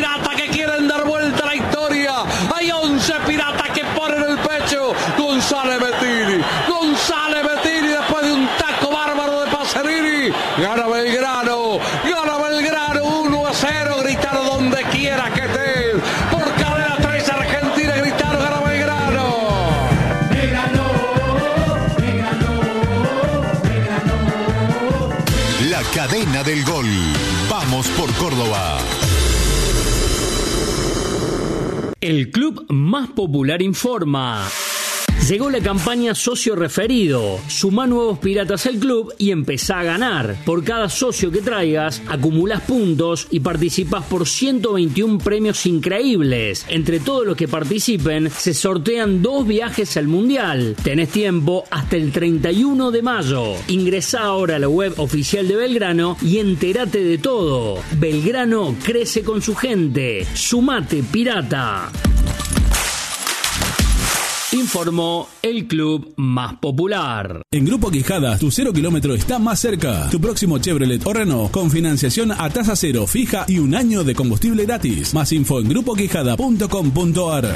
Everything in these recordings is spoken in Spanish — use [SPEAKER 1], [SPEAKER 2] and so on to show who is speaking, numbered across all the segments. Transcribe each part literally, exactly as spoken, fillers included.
[SPEAKER 1] piratas que quieren dar vuelta a la historia. Hay once piratas que ponen el pecho. González Bettini. González Bettini después de un taco bárbaro de Pacerini. Gana Belgrano. Gana Belgrano uno a cero. Gritaron donde quiera que estés. Por Cadena tres Argentina gritaron gana Belgrano.
[SPEAKER 2] Belgrano, Belgrano, Belgrano.
[SPEAKER 3] La cadena del gol. Vamos por Córdoba.
[SPEAKER 4] El club más popular informa. Llegó la campaña Socio Referido. Sumá nuevos piratas al club y empezá a ganar. Por cada socio que traigas, acumulás puntos y participás por ciento veintiún premios increíbles. Entre todos los que participen, se sortean dos viajes al Mundial. Tenés tiempo hasta el treinta y uno de mayo. Ingresá ahora a la web oficial de Belgrano y entérate de todo. Belgrano crece con su gente. Sumate, pirata. Informó el club más popular.
[SPEAKER 5] En Grupo Quijadas, tu cero kilómetro está más cerca. Tu próximo Chevrolet o Renault con financiación a tasa cero fija y un año de combustible gratis. Más info en grupo quijada punto com punto ar.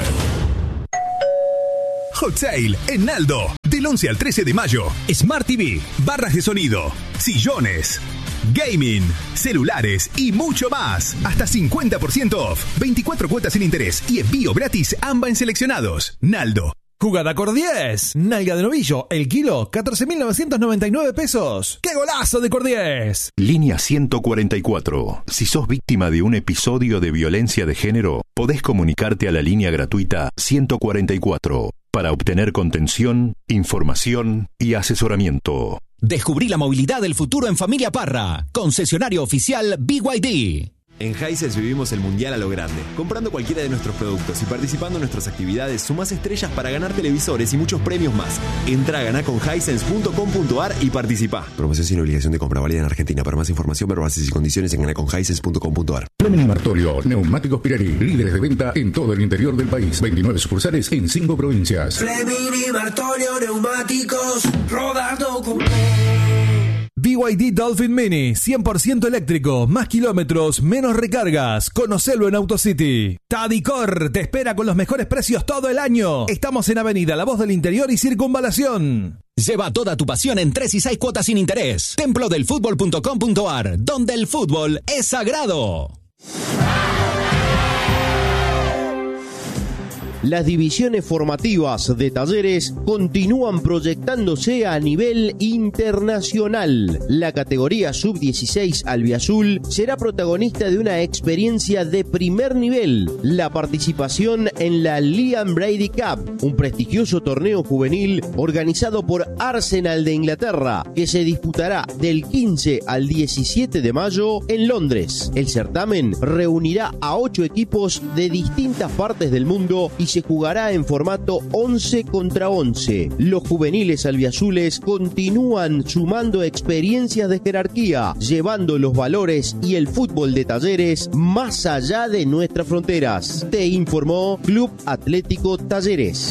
[SPEAKER 6] Hot Sale en Naldo. Del once al trece de mayo. Smart T V, barras de sonido, sillones, gaming, celulares y mucho más. Hasta cincuenta por ciento off. veinticuatro cuotas sin interés y envío gratis AMBA en seleccionados. Naldo.
[SPEAKER 7] Jugada Cor diez. Nalga de novillo, el kilo, catorce mil novecientos noventa y nueve pesos. ¡Qué golazo de Cor diez!
[SPEAKER 8] Línea ciento cuarenta y cuatro. Si sos víctima de un episodio de violencia de género, podés comunicarte a la línea gratuita ciento cuarenta y cuatro para obtener contención, información y asesoramiento.
[SPEAKER 9] Descubrí la movilidad del futuro en Familia Parra. Concesionario oficial B Y D.
[SPEAKER 10] En Hisense vivimos el mundial a lo grande. Comprando cualquiera de nuestros productos y participando en nuestras actividades, sumás estrellas para ganar televisores y muchos premios más. Entra a ganar con hisense punto com punto ar y participá.
[SPEAKER 11] Promoción sin obligación de compra, válida en Argentina. Para más información, ver bases y condiciones en ganar con hisense punto com punto ar.
[SPEAKER 12] Fleming Martorio, Neumáticos Pirelli, líderes de venta en todo el interior del país. veintinueve sucursales en cinco provincias.
[SPEAKER 13] Fleming Martorio, neumáticos, rodando con...
[SPEAKER 7] B Y D Dolphin Mini, cien por ciento eléctrico, más kilómetros, menos recargas. Conocelo en AutoCity. Tadicor te espera con los mejores precios todo el año. Estamos en Avenida La Voz del Interior y Circunvalación.
[SPEAKER 9] Lleva toda tu pasión en tres y seis cuotas sin interés. templo del fútbol punto com punto ar, donde el fútbol es sagrado.
[SPEAKER 14] Las divisiones formativas de Talleres continúan proyectándose a nivel internacional. La categoría sub dieciséis albiazul será protagonista de una experiencia de primer nivel, la participación en la Liam Brady Cup, un prestigioso torneo juvenil organizado por Arsenal de Inglaterra, que se disputará del quince al diecisiete de mayo en Londres. El certamen reunirá a ocho equipos de distintas partes del mundo y se jugará en formato once contra once. Los juveniles albiazules continúan sumando experiencias de jerarquía, llevando los valores y el fútbol de Talleres más allá de nuestras fronteras. Te informó Club Atlético Talleres.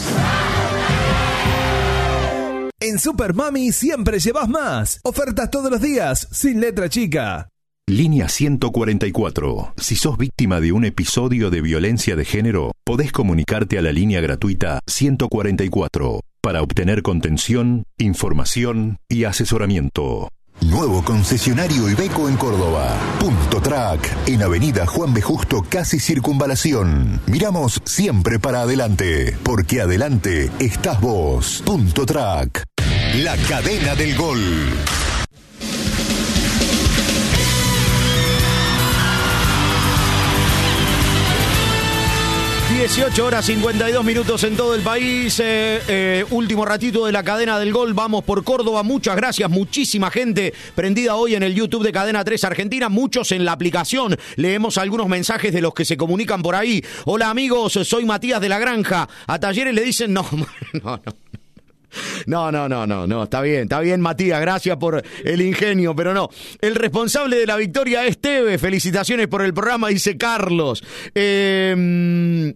[SPEAKER 7] En Super Mami siempre llevas más. Ofertas todos los días, sin letra chica.
[SPEAKER 8] Línea ciento cuarenta y cuatro. Si sos víctima de un episodio de violencia de género, podés comunicarte a la línea gratuita ciento cuarenta y cuatro para obtener contención, información y asesoramiento.
[SPEAKER 3] Nuevo concesionario Iveco en Córdoba. Punto Track, en Avenida Juan B. Justo, casi Circunvalación. Miramos siempre para adelante, porque adelante estás vos. Punto Track. La cadena del gol.
[SPEAKER 15] dieciocho horas cincuenta y dos minutos en todo el país. Eh, eh, último ratito de la cadena del gol. Vamos por Córdoba. Muchas gracias. Muchísima gente prendida hoy en el YouTube de Cadena tres Argentina. Muchos en la aplicación. Leemos algunos mensajes de los que se comunican por ahí. Hola amigos, soy Matías de la Granja. A Talleres le dicen no, no, no. No, no, no, no, no, está bien, está bien Matías, gracias por el ingenio, pero no. El responsable de la victoria es Teve, felicitaciones por el programa, dice Carlos. Eh,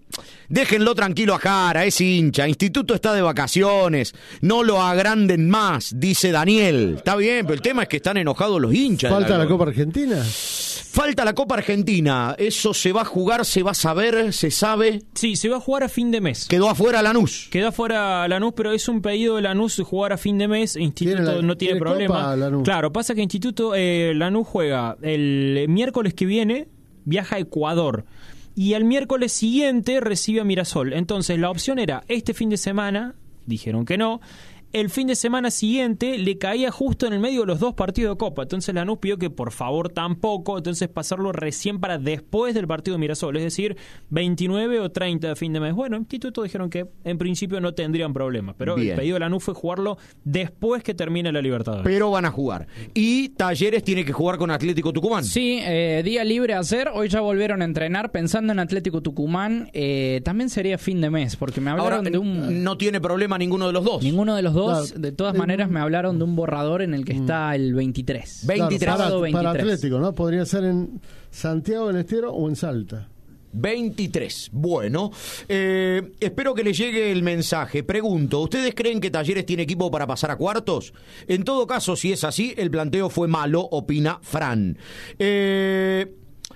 [SPEAKER 15] Déjenlo tranquilo a Jara, es hincha. Instituto está de vacaciones. No lo agranden más, dice Daniel. Está bien, pero el tema es que están enojados los hinchas.
[SPEAKER 16] ¿Falta la Copa Argentina?
[SPEAKER 15] Falta la Copa Argentina. Eso se va a jugar, se va a saber, se sabe.
[SPEAKER 17] Sí, se va a jugar a fin de mes.
[SPEAKER 15] Quedó afuera Lanús.
[SPEAKER 17] Quedó afuera Lanús, pero es un pedido de Lanús jugar a fin de mes. Instituto
[SPEAKER 16] ¿Tiene la-
[SPEAKER 17] no tiene,
[SPEAKER 16] tiene
[SPEAKER 17] problema.
[SPEAKER 16] Copa, Lanús?
[SPEAKER 17] Claro, pasa que Instituto eh, Lanús juega el miércoles que viene, viaja a Ecuador. Y el miércoles siguiente recibe a Mirasol. Entonces la opción era este fin de semana, dijeron que no. El fin de semana siguiente le caía justo en el medio de los dos partidos de Copa. Entonces Lanús pidió que por favor tampoco, entonces pasarlo recién para después del partido de Mirasol, es decir, veintinueve o treinta de fin de mes. Bueno, Instituto dijeron que en principio no tendrían problema, pero
[SPEAKER 15] Bien.
[SPEAKER 17] el pedido de Lanús fue jugarlo después que termine la Libertadores.
[SPEAKER 15] Pero van a jugar. Y Talleres tiene que jugar con Atlético Tucumán.
[SPEAKER 18] Sí, eh, día libre a hacer. Hoy ya volvieron a entrenar pensando en Atlético Tucumán. Eh, también sería fin de mes, porque me hablaron
[SPEAKER 15] Ahora,
[SPEAKER 18] de un...
[SPEAKER 15] no tiene problema ninguno de los dos.
[SPEAKER 18] Ninguno de los dos.
[SPEAKER 16] Claro.
[SPEAKER 18] De todas maneras me hablaron de un borrador en el que está el veintitrés.
[SPEAKER 16] Claro,
[SPEAKER 18] Sábado
[SPEAKER 16] para, para
[SPEAKER 18] veintitrés.
[SPEAKER 16] Atlético, ¿no? Podría ser en Santiago del Estero o en Salta.
[SPEAKER 15] veintitrés. Bueno, eh, espero que les llegue el mensaje. Pregunto, ¿ustedes creen que Talleres tiene equipo para pasar a cuartos? En todo caso, si es así, el planteo fue malo, opina Fran. Eh...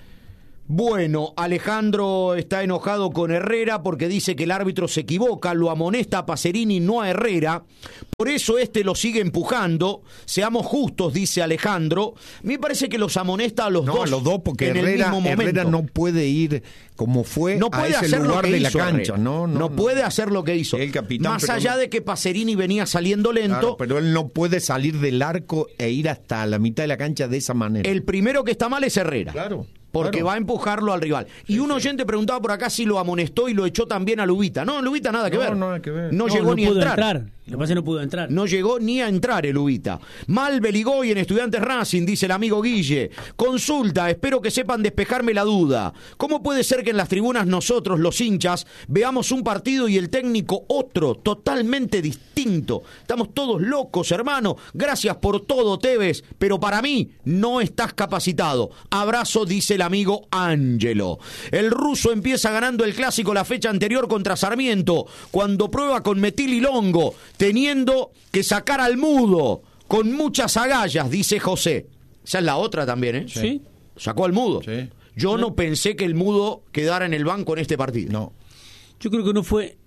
[SPEAKER 15] Bueno, Alejandro está enojado con Herrera porque dice que el árbitro se equivoca, lo amonesta a Pacerini, no a Herrera. Por eso este lo sigue empujando. Seamos justos, dice Alejandro. Me parece que los amonesta a los
[SPEAKER 19] No,
[SPEAKER 15] dos.
[SPEAKER 19] a los dos, porque
[SPEAKER 15] en el
[SPEAKER 19] Herrera,
[SPEAKER 15] mismo momento.
[SPEAKER 19] Herrera no puede ir como fue
[SPEAKER 15] No
[SPEAKER 19] a
[SPEAKER 15] puede
[SPEAKER 19] ese
[SPEAKER 15] hacer lo
[SPEAKER 19] lugar
[SPEAKER 15] que
[SPEAKER 19] de
[SPEAKER 15] hizo
[SPEAKER 19] la cancha.
[SPEAKER 15] Herrera.
[SPEAKER 19] No, no,
[SPEAKER 15] no
[SPEAKER 19] no.
[SPEAKER 15] puede hacer lo que hizo.
[SPEAKER 19] El capitán,
[SPEAKER 15] Más
[SPEAKER 19] pero
[SPEAKER 15] allá
[SPEAKER 19] no-
[SPEAKER 15] de que Pacerini venía saliendo lento,
[SPEAKER 19] Claro, pero él no puede salir del arco e ir hasta la mitad de la cancha de esa manera.
[SPEAKER 15] el primero que está mal es Herrera.
[SPEAKER 19] Claro.
[SPEAKER 15] Porque
[SPEAKER 19] claro.
[SPEAKER 15] va a empujarlo al rival. Y un oyente preguntaba por acá si lo amonestó y lo echó también a Lubita. No, Lubita nada que
[SPEAKER 19] No,
[SPEAKER 15] ver.
[SPEAKER 19] nada que ver.
[SPEAKER 15] No,
[SPEAKER 4] No,
[SPEAKER 15] llegó
[SPEAKER 4] no
[SPEAKER 15] ni a
[SPEAKER 4] pudo
[SPEAKER 15] entrar.
[SPEAKER 4] entrar. Lo que pasa es que no pudo entrar.
[SPEAKER 15] No llegó ni a entrar el Ubita. Mal Beligoy en Estudiantes Racing, dice el amigo Guille. Consulta, espero que sepan despejarme la duda. ¿Cómo puede ser que en las tribunas nosotros, los hinchas, veamos un partido y el técnico otro, totalmente distinto? Estamos todos locos, hermano. Gracias por todo, Tevez, pero para mí no estás capacitado. Abrazo, dice el amigo Ángelo. El ruso empieza ganando el clásico la fecha anterior contra Sarmiento, cuando prueba con Metil y Longo, teniendo que sacar al Mudo con muchas agallas, dice José. Esa es la otra también, ¿eh?
[SPEAKER 4] Sí.
[SPEAKER 15] Sacó al Mudo.
[SPEAKER 19] Sí.
[SPEAKER 15] Yo no pensé que el Mudo quedara en el banco en este partido.
[SPEAKER 19] No.
[SPEAKER 4] Yo creo que no fue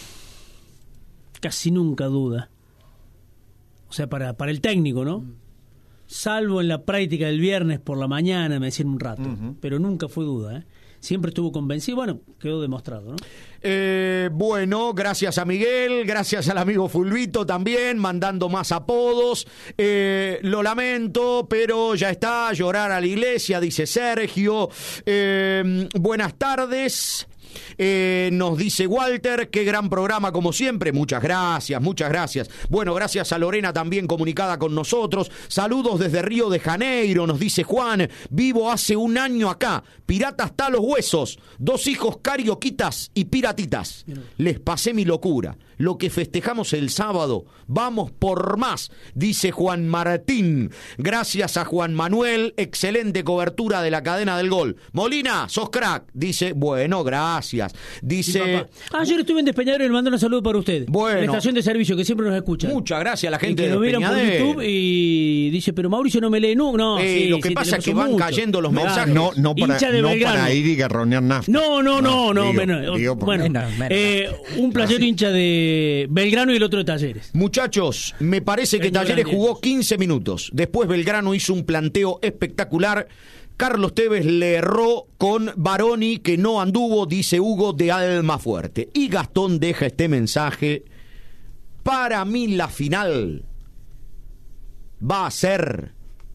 [SPEAKER 4] casi nunca duda. O sea, para, para el técnico, ¿no? Salvo en la práctica del viernes por la mañana, me decían un rato.
[SPEAKER 19] Ujú.
[SPEAKER 4] Pero nunca fue duda, ¿eh? Siempre estuvo convencido. Bueno, quedó demostrado, ¿no?
[SPEAKER 15] Eh, bueno, gracias a Miguel, gracias al amigo Fulvito también, mandando más apodos. Eh, lo lamento, pero ya está, llorar a la iglesia, dice Sergio. Eh, buenas tardes. Eh, nos dice Walter, qué gran programa como siempre, muchas gracias, muchas gracias. Bueno, gracias a Lorena también comunicada con nosotros. Saludos desde Río de Janeiro, nos dice Juan. Vivo hace un año acá, pirata hasta los huesos, dos hijos carioquitas y piratitas. Les pasé mi locura, lo que festejamos el sábado, vamos por más, dice Juan Martín. Gracias a Juan Manuel, excelente cobertura de la cadena del gol. Molina, sos crack, dice, bueno, gracias. Dice,
[SPEAKER 4] Ah, ayer estuve en Despeñadero y le mando un saludo para usted.
[SPEAKER 15] Bueno.
[SPEAKER 4] En la estación de servicio, que siempre nos escucha.
[SPEAKER 15] muchas gracias a la gente
[SPEAKER 4] Y que
[SPEAKER 15] de
[SPEAKER 4] lo vieron por
[SPEAKER 15] Peñadero.
[SPEAKER 4] YouTube y dice, pero Mauricio no me lee nunca. No,
[SPEAKER 15] Eh,
[SPEAKER 4] sí,
[SPEAKER 15] lo que
[SPEAKER 4] sí,
[SPEAKER 15] pasa es
[SPEAKER 4] tenemos
[SPEAKER 15] que van
[SPEAKER 4] mucho.
[SPEAKER 15] cayendo los
[SPEAKER 19] No,
[SPEAKER 15] mensajes.
[SPEAKER 19] no, no para,
[SPEAKER 4] Hincha de
[SPEAKER 19] no
[SPEAKER 4] Belgrano.
[SPEAKER 19] para ir y garronear nafta.
[SPEAKER 4] No, no, no, no.
[SPEAKER 19] digo,
[SPEAKER 4] menos-
[SPEAKER 19] digo por-
[SPEAKER 4] bueno,
[SPEAKER 18] menos, menos.
[SPEAKER 4] eh, un playero hincha de Belgrano y el otro de Talleres.
[SPEAKER 15] Muchachos, me parece que
[SPEAKER 4] Señor
[SPEAKER 15] Talleres
[SPEAKER 4] Daniel.
[SPEAKER 15] jugó quince minutos. Después Belgrano hizo un planteo espectacular. Carlos Tevez le erró con Baroni, que no anduvo, dice Hugo, de alma fuerte. Y Gastón deja este mensaje. Para mí la final va a ser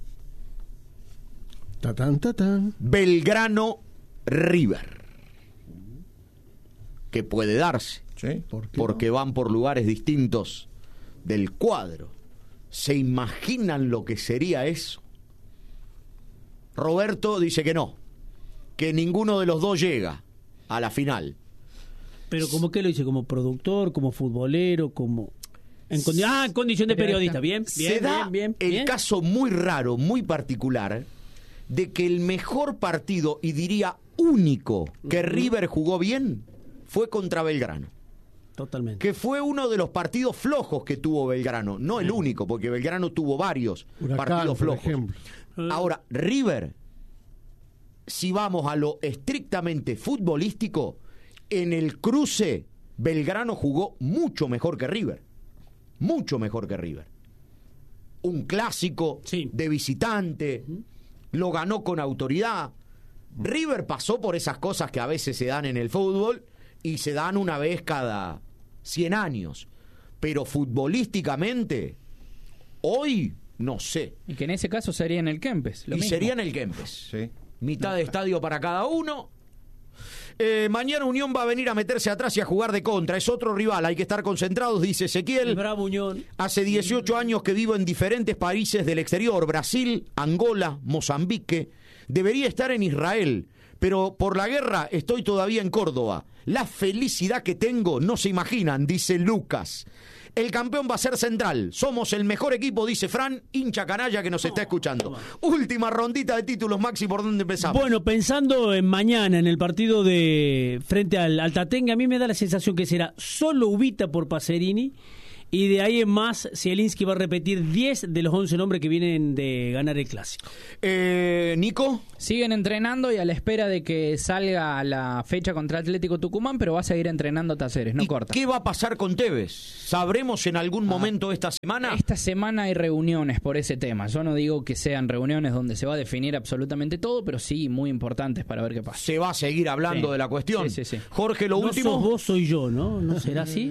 [SPEAKER 16] Tatán, tatán.
[SPEAKER 15] Belgrano River. Que puede darse.
[SPEAKER 19] Sí.
[SPEAKER 16] ¿Por qué
[SPEAKER 15] Porque van por lugares distintos del cuadro. ¿Se imaginan lo que sería eso? Roberto dice que no, que ninguno de los dos llega a la final.
[SPEAKER 4] Pero ¿cómo que lo dice? ¿Como productor, como futbolero, como...? En condi- ah, en condición de periodista. Bien, bien,
[SPEAKER 15] Se da
[SPEAKER 4] bien, bien,
[SPEAKER 15] el
[SPEAKER 4] bien.
[SPEAKER 15] caso muy raro, muy particular, de que el mejor partido, y diría único, que River jugó bien, fue contra Belgrano.
[SPEAKER 20] Totalmente.
[SPEAKER 15] Que fue uno de los partidos flojos que tuvo Belgrano. No el único, porque Belgrano tuvo varios
[SPEAKER 16] Huracán,
[SPEAKER 15] partidos
[SPEAKER 16] por
[SPEAKER 15] flojos.
[SPEAKER 16] ejemplo.
[SPEAKER 15] Ahora, River, si vamos a lo estrictamente futbolístico, en el cruce Belgrano jugó mucho mejor que River. Mucho mejor que River. Un clásico sí. de visitante, uh-huh. lo ganó con autoridad. Uh-huh. River pasó por esas cosas que a veces se dan en el fútbol y se dan una vez cada cien años. Pero futbolísticamente, hoy no sé.
[SPEAKER 18] Y que en ese caso sería en el Kempes. Lo
[SPEAKER 15] y
[SPEAKER 18] mismo.
[SPEAKER 15] sería en el Kempes. Sí. Mitad de estadio para cada uno. Eh, mañana Unión va a venir a meterse atrás y a jugar de contra. Es otro rival, hay que estar concentrados, dice Ezequiel.
[SPEAKER 20] Bravo Unión.
[SPEAKER 15] Hace dieciocho años que vivo en diferentes países del exterior. Brasil, Angola, Mozambique. Debería estar en Israel, pero por la guerra estoy todavía en Córdoba. La felicidad que tengo no se imaginan, dice Lucas. El campeón va a ser Central. Somos el mejor equipo, dice Fran, hincha canalla que nos está escuchando. Última rondita de títulos, Maxi, ¿por dónde empezamos?
[SPEAKER 20] Bueno, pensando en mañana, en el partido de frente al Altatengue, a mí me da la sensación que será solo Ubita por Pacerini. Y de ahí en más, Zielinski va a repetir diez de los once nombres que vienen de ganar el Clásico.
[SPEAKER 15] Eh, ¿Nico?
[SPEAKER 18] Siguen entrenando y a la espera de que salga la fecha contra Atlético Tucumán, pero va a seguir entrenando Talleres, no
[SPEAKER 15] ¿Y
[SPEAKER 18] corta.
[SPEAKER 15] ¿Qué va a pasar con Tevez? ¿Sabremos en algún ah, momento esta semana?
[SPEAKER 18] Esta semana hay reuniones por ese tema. Yo no digo que sean reuniones donde se va a definir absolutamente todo, pero sí muy importantes para ver qué pasa.
[SPEAKER 15] Se va a seguir hablando
[SPEAKER 18] sí.
[SPEAKER 15] de la cuestión.
[SPEAKER 18] Sí, sí, sí.
[SPEAKER 15] Jorge, lo
[SPEAKER 20] no
[SPEAKER 15] último.
[SPEAKER 20] Sos vos, soy yo, ¿no? ¿No será así?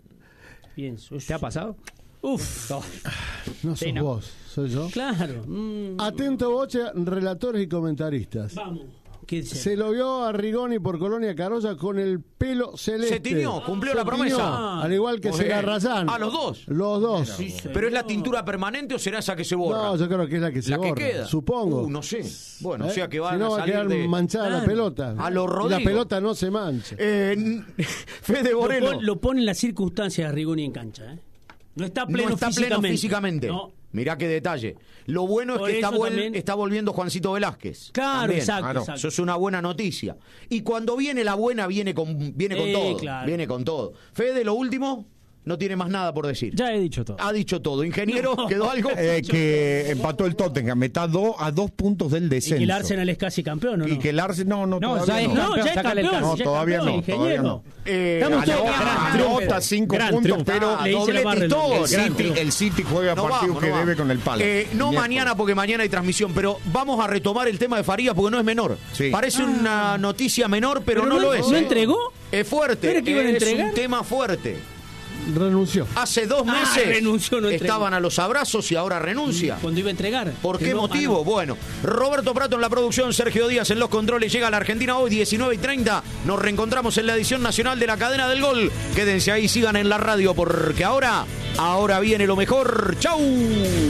[SPEAKER 18] Pienso. ¿Te ha pasado?
[SPEAKER 20] Uf.
[SPEAKER 16] No, no
[SPEAKER 18] sí,
[SPEAKER 16] sos
[SPEAKER 18] no.
[SPEAKER 16] vos, soy yo.
[SPEAKER 20] Claro. Mm.
[SPEAKER 16] Atento boche, relatores y comentaristas.
[SPEAKER 20] Vamos. ¿Qué dice?
[SPEAKER 16] Se lo vio a Rigoni por Colonia Carolla con el pelo celeste.
[SPEAKER 15] Se tiñó, cumplió
[SPEAKER 16] Se
[SPEAKER 15] la promesa.
[SPEAKER 16] tiñó,
[SPEAKER 15] Ah,
[SPEAKER 16] al igual que Segarrayán.
[SPEAKER 15] ¿A los dos?
[SPEAKER 16] Los dos.
[SPEAKER 15] Sí, sí. ¿Pero es la tintura permanente o será esa que se borra?
[SPEAKER 16] No, yo creo que es la que se
[SPEAKER 15] la
[SPEAKER 16] borra.
[SPEAKER 15] que queda.
[SPEAKER 16] Supongo.
[SPEAKER 15] Uh, no sé. Bueno,
[SPEAKER 16] ¿Eh?
[SPEAKER 15] o sea que van
[SPEAKER 16] si no
[SPEAKER 15] a
[SPEAKER 16] va a
[SPEAKER 15] salir
[SPEAKER 16] quedar
[SPEAKER 15] de...
[SPEAKER 16] manchada
[SPEAKER 20] Ah,
[SPEAKER 16] la pelota.
[SPEAKER 15] A los
[SPEAKER 16] Y
[SPEAKER 15] Rodrigo.
[SPEAKER 16] la pelota no se mancha.
[SPEAKER 15] Eh, Fede Borelo.
[SPEAKER 20] Lo, pon, lo pone en las circunstancias de Rigoni en cancha, ¿eh? No está pleno
[SPEAKER 15] no está
[SPEAKER 20] físicamente.
[SPEAKER 15] pleno físicamente.
[SPEAKER 20] No.
[SPEAKER 15] Mirá qué detalle. Lo bueno
[SPEAKER 20] Por
[SPEAKER 15] es que está,
[SPEAKER 20] eso
[SPEAKER 15] vuel-
[SPEAKER 20] también-
[SPEAKER 15] está volviendo Juancito Velázquez.
[SPEAKER 20] Claro,
[SPEAKER 15] También.
[SPEAKER 20] exacto, Claro. exacto.
[SPEAKER 15] Eso es una buena noticia. Y cuando viene la buena, viene con, viene con
[SPEAKER 20] Eh,
[SPEAKER 15] todo.
[SPEAKER 20] claro.
[SPEAKER 15] Viene con todo. Fede, lo último, no tiene más nada por decir.
[SPEAKER 17] Ya he dicho todo.
[SPEAKER 15] Ha dicho todo. Ingeniero,
[SPEAKER 20] No.
[SPEAKER 15] ¿quedó algo?
[SPEAKER 19] Eh, que empató el Tottenham, está do- a dos puntos del
[SPEAKER 20] Y
[SPEAKER 19] descenso.
[SPEAKER 20] que el Arsenal es casi campeón, ¿o no?
[SPEAKER 19] Y que el Arsenal, no, no,
[SPEAKER 18] No,
[SPEAKER 19] todavía
[SPEAKER 18] ya es
[SPEAKER 19] no.
[SPEAKER 20] No, ya es
[SPEAKER 18] Sácale el
[SPEAKER 20] campeón.
[SPEAKER 19] No,
[SPEAKER 20] ya es
[SPEAKER 19] todavía
[SPEAKER 20] campeón,
[SPEAKER 19] no, todavía
[SPEAKER 20] ingeniero.
[SPEAKER 19] no.
[SPEAKER 15] Eh,
[SPEAKER 20] Estamos todos-
[SPEAKER 19] Anota,
[SPEAKER 20] gran
[SPEAKER 19] anota
[SPEAKER 20] triunfo.
[SPEAKER 19] cinco
[SPEAKER 20] Gran
[SPEAKER 19] puntos,
[SPEAKER 20] triunfo.
[SPEAKER 19] pero
[SPEAKER 20] Le hice la barra
[SPEAKER 15] doblete
[SPEAKER 20] el-
[SPEAKER 15] todo.
[SPEAKER 19] el
[SPEAKER 20] gran
[SPEAKER 19] City,
[SPEAKER 20] triunfo.
[SPEAKER 19] el City juega
[SPEAKER 15] No
[SPEAKER 19] partido
[SPEAKER 15] vamos,
[SPEAKER 19] que
[SPEAKER 15] no
[SPEAKER 19] debe
[SPEAKER 15] vamos.
[SPEAKER 19] con el palo.
[SPEAKER 15] Eh, no mañana porque mañana hay transmisión, pero vamos a retomar el tema de Farías porque no es menor.
[SPEAKER 19] Sí.
[SPEAKER 15] Parece una noticia menor, pero,
[SPEAKER 20] Pero
[SPEAKER 15] no,
[SPEAKER 20] no-
[SPEAKER 15] lo es.
[SPEAKER 20] ¿no
[SPEAKER 15] ¿eh?
[SPEAKER 20] entregó?
[SPEAKER 15] Es fuerte.
[SPEAKER 20] ¿No era que iban a
[SPEAKER 15] es
[SPEAKER 20] entregar?
[SPEAKER 15] un tema fuerte.
[SPEAKER 16] Renunció.
[SPEAKER 15] Hace dos
[SPEAKER 20] Ah,
[SPEAKER 15] meses
[SPEAKER 20] renunció, no entregó.
[SPEAKER 15] estaban a los abrazos y ahora renuncia.
[SPEAKER 20] Cuando iba a entregar.
[SPEAKER 15] ¿Por
[SPEAKER 20] Que
[SPEAKER 15] qué
[SPEAKER 20] no-
[SPEAKER 15] motivo?
[SPEAKER 20] ah, no.
[SPEAKER 15] Bueno, Roberto Prato en la producción, Sergio Díaz en los controles. Llega a la Argentina hoy, diecinueve y treinta. Nos reencontramos en la edición nacional de la Cadena del Gol. Quédense ahí, sigan en la radio porque ahora, ahora viene lo mejor. ¡Chau!